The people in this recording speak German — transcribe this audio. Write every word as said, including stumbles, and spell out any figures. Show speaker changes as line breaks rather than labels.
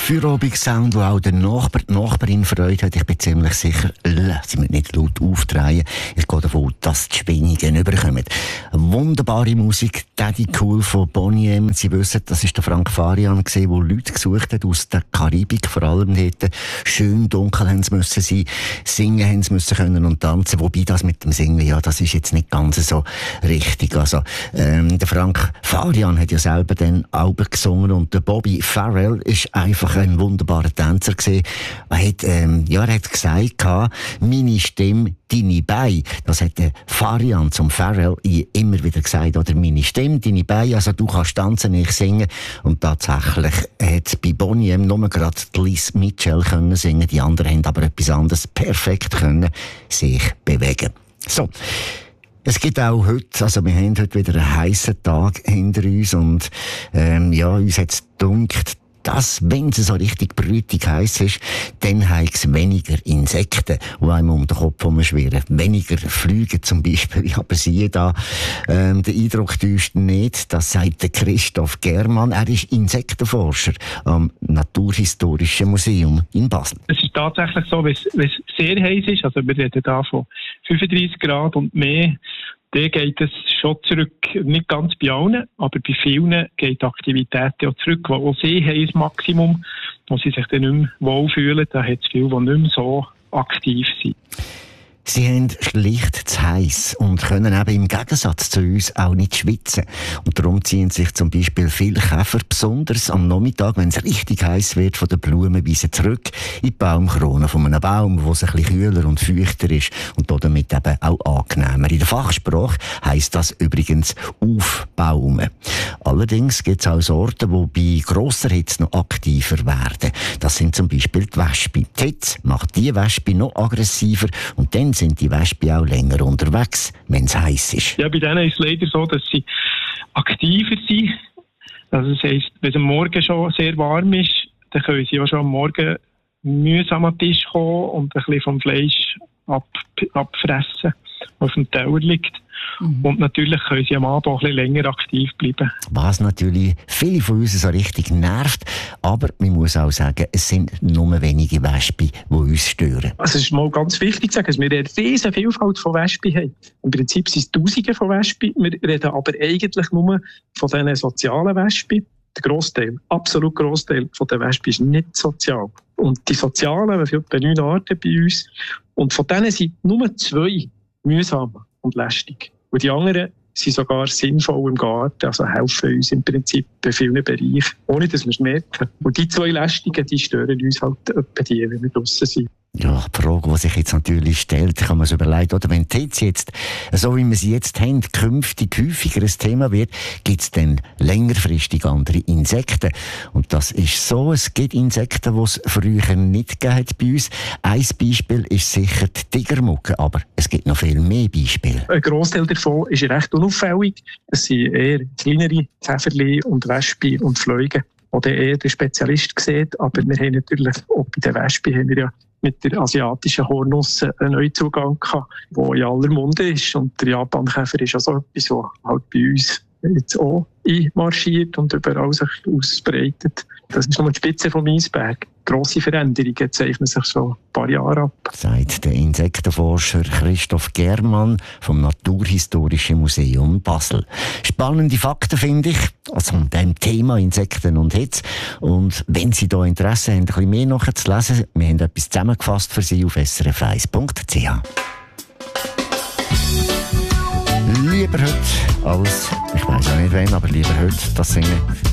Feierabend-Sound, wo auch der Nachbar, die Nachbarin Freude hat. Ich bin ziemlich sicher, sie müssen nicht laut aufdrehen. Ich gehe davon aus, dass die Schwingungen überkommen. Wunderbare Musik, Daddy Cool von Boney M. Sie wissen, das war der Frank Farian, der Leute gesucht hat aus der Karibik, vor allem dort. Schön dunkel haben sie müssen sein, singen haben sie müssen können und tanzen. Wobei das mit dem Singen, ja, das ist jetzt nicht ganz so richtig. Also, ähm, der Frank Farian hat ja selber dann Alben gesungen und der Bobby Farrell ist einfach ein wunderbarer Tänzer gewesen. Er hat, ähm, ja, er hat gesagt, meine Stimme, deine Beine. Das hat der Farian zum Farrell immer wieder gesagt, oder meine Stimme, deine Beine, also du kannst tanzen, ich singen. Und tatsächlich hat bei Boney M nur gerade Liz Mitchell können singen, die anderen haben aber etwas anderes perfekt können sich bewegen. So. Es gibt auch heute, also wir haben heute wieder einen heissen Tag hinter uns und ähm, ja, uns hat es gedunkt, dass, wenn es so richtig brütig heiß ist, dann hat es weniger Insekten, die einem um den Kopf herumschwirren. Weniger Flüge zum Beispiel. Aber siehe da, ähm, der Eindruck täuscht nicht, das sagt der Christoph Germann. Er ist Insektenforscher am Naturhistorischen Museum in Basel.
Es ist tatsächlich so, wenn es sehr heiß ist, also wir reden da von fünfunddreissig Grad und mehr, dann geht es schon zurück, nicht ganz bei allen, aber bei vielen geht die Aktivität ja zurück, weil auch sie haben das Maximum, wo sie sich dann nicht mehr wohlfühlen, da hat es viele, die nicht mehr so aktiv sind.
Sie haben schlicht zu heiß und können eben im Gegensatz zu uns auch nicht schwitzen. Und darum ziehen sich zum Beispiel viele Käfer, besonders am Nachmittag, wenn es richtig heiß wird, von den Blumenwiesen zurück in die Baumkrone von einem Baum, wo es ein bisschen kühler und feuchter ist und damit eben auch angenehmer. In der Fachsprache heisst das übrigens aufbaumen. Allerdings gibt es auch Sorten, die bei grosser Hitze noch aktiver werden. Das sind zum Beispiel die Wespen. Die Hitze macht die Wespe noch aggressiver und dann sind die Wespen auch länger unterwegs, wenn es heiß ist.
Ja, bei denen ist es leider so, dass sie aktiver sind. Also das heisst, wenn es am Morgen schon sehr warm ist, dann können sie auch schon am Morgen mühsam an den Tisch kommen und ein bisschen vom Fleisch ab, abfressen, was auf dem Teller liegt. Mhm. Und natürlich können sie am Abend auch ein bisschen länger aktiv bleiben.
Was natürlich viele von uns so richtig nervt, aber man muss auch sagen, es sind nur wenige Wespen, die uns stören.
Also es ist mal ganz wichtig zu sagen, dass wir eine riesige Vielfalt von Wespen haben. Im Prinzip sind es Tausende von Wespen, wir reden aber eigentlich nur von diesen sozialen Wespen. Der Grossteil, absolut Grossteil von den Wespen ist nicht sozial. Und die sozialen, wir haben etwa neun Arten bei uns, und von denen sind nur zwei mühsam und lästig. Und die anderen sind sogar sinnvoll im Garten, also helfen uns im Prinzip bei vielen Bereichen, ohne dass wir es merken. Und die zwei lästigen, die stören uns halt etwa die, wenn wir draussen sind.
Ja, die Frage, die sich jetzt natürlich stellt, kann man sich überlegen, oder wenn die Hitze jetzt, so wie wir sie jetzt haben, künftig häufiger ein Thema wird, gibt es dann längerfristig andere Insekten. Und das ist so, es gibt Insekten, die es früher nicht gegeben hat bei uns. Ein Beispiel ist sicher die Tigermugge, aber es gibt noch viel mehr Beispiele.
Ein Grossteil davon ist recht unauffällig. Es sind eher kleinere Käferchen und Wespen und Fliegen, die eher der Spezialist sieht. Aber wir haben natürlich auch bei den Wespen haben wir ja mit der asiatischen Hornusse einen Neuzugang gehabt, der in aller Munde ist. Und der Japankäfer ist auch so etwas, das halt bei uns jetzt auch einmarschiert und überall sich ausbreitet. Das ist nur die Spitze vom Eisberg. Grosse Veränderungen zeichnen sich so ein paar Jahre ab.
Sagt der Insektenforscher Christoph Germann vom Naturhistorischen Museum Basel. Spannende Fakten finde ich, also an dem Thema Insekten und Hitze. Und wenn Sie da Interesse haben, ein bisschen mehr nachzulesen, wir haben etwas zusammengefasst für Sie auf s r f eins punkt c h. Lieber heute als, ich weiss auch nicht wann, aber lieber heute das Singen.